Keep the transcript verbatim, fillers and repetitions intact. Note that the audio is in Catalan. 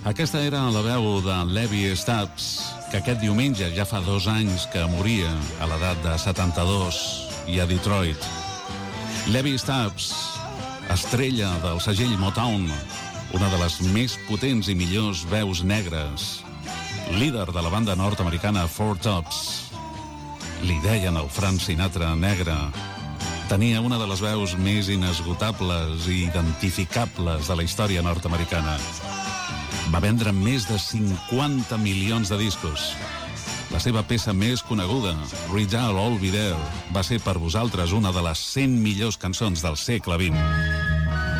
Aquesta era la veu de Levi Stubbs, que aquest diumenge ja fa dos anys que moria a l'edat de setanta-dos i a Detroit. Levi Stubbs, estrella del segell Motown, una de les més potents i millors veus negres, líder de la banda nord-americana Four Tops. Li deien el Frank Sinatra negre. Tenia una de les veus més inesgotables i identificables de la història nord-americana. Va vendre més de cinquanta milions de discos. La seva peça més coneguda, Reach Out, I'll Be There, va ser per vosaltres una de les cent millors cançons del segle vint.